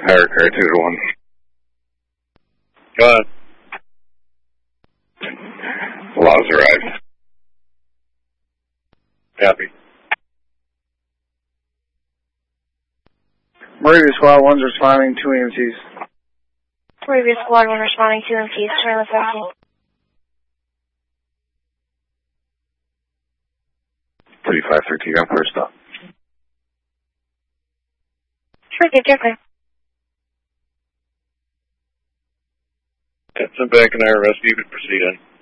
Higher car 2 to 1. Go ahead. Laws arrived. Copy. Moravia Squad 1's responding, 2 EMTs. Moravia Squad 1 responding, 2 EMTs. Turn left 13. 3513, I'm first up. Sure, get different. Captain back in our rescue, you could proceed in.